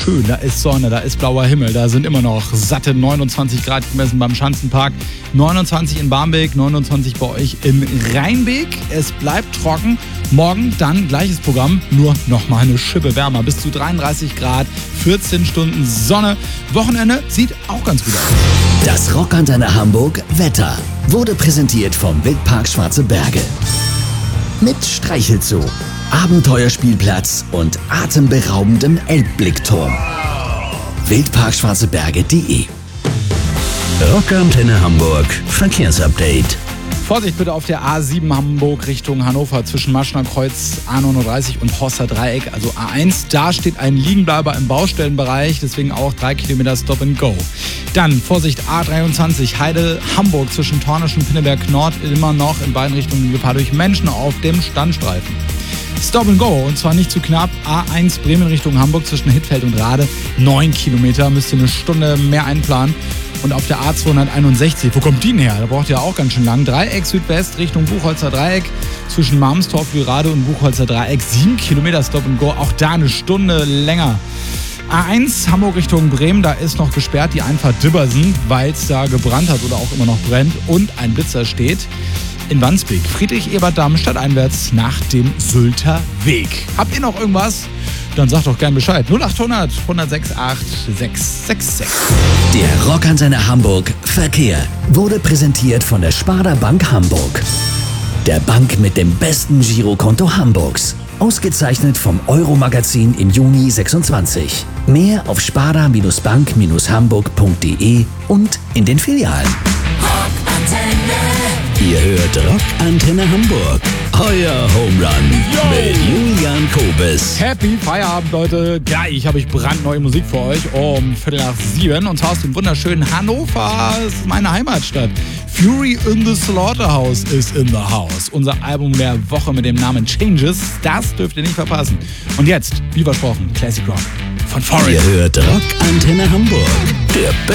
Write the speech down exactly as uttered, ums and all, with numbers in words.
schön, da ist Sonne, da ist blauer Himmel, da sind immer noch satte neunundzwanzig Grad gemessen beim Schanzenpark, neunundzwanzig in Barmbek, neunundzwanzig bei euch im Rheinbeek. Es bleibt trocken, morgen dann gleiches Programm, nur nochmal eine Schippe wärmer, bis zu dreiunddreißig Grad, vierzehn Stunden Sonne. Wochenende sieht auch ganz gut aus. Das Rockantenne Hamburg Wetter wurde präsentiert vom Wildpark Schwarze Berge. Mit Streichelzoo, Abenteuerspielplatz und atemberaubendem Elbblickturm. wildparkschwarzeberge punkt de Rockantenne Hamburg Verkehrsupdate. Vorsicht bitte auf der A sieben Hamburg Richtung Hannover zwischen Maschner Kreuz, A neununddreißig und Horster Dreieck, also A eins. Da steht ein Liegenbleiber im Baustellenbereich, deswegen auch drei Kilometer Stop and Go. Dann Vorsicht A dreiundzwanzig Heide Hamburg zwischen Tornisch und Pinneberg Nord, immer noch in beiden Richtungen die Gefahr durch Menschen auf dem Standstreifen. Stop and Go, und zwar nicht zu knapp. A eins Bremen Richtung Hamburg zwischen Hittfeld und Rade, neun Kilometer, müsst ihr eine Stunde mehr einplanen. Und auf der A zweihunderteinundsechzig, wo kommt die denn her? Da braucht ihr auch ganz schön lang. Dreieck Südwest Richtung Buchholzer Dreieck zwischen Marmstorf, Lürade und Buchholzer Dreieck, sieben Kilometer Stop and Go, auch da eine Stunde länger. A eins Hamburg Richtung Bremen, da ist noch gesperrt die Einfahrt Dibbersen, weil es da gebrannt hat oder auch immer noch brennt und ein Blitzer steht. In Wandsbek, Friedrich-Ebert-Damm stadteinwärts nach dem Sylter Weg. Habt ihr noch irgendwas? Dann sagt doch gern Bescheid. null achthundert, hundertsechs acht, sechs sechs sechs. Der Rockantenne Hamburg Verkehr wurde präsentiert von der Sparda Bank Hamburg. Der Bank mit dem besten Girokonto Hamburgs. Ausgezeichnet vom Euro-Magazin im Juni sechsundzwanzig. Mehr auf sparda-bank hamburg punkt de und in den Filialen. Ihr hört Rockantenne Hamburg. Euer Home Run Yo. mit Julian Kobes. Happy Feierabend, Leute. Gleich habe ich brandneue Musik für euch um Viertel nach sieben. Und zwar aus dem wunderschönen Hannover. Das ist meine Heimatstadt. Fury in the Slaughterhouse ist in the house. Unser Album der Woche mit dem Namen Changes. Das dürft ihr nicht verpassen. Und jetzt, wie versprochen, Classic Rock von Foreign. Ihr hört Rockantenne Hamburg. Der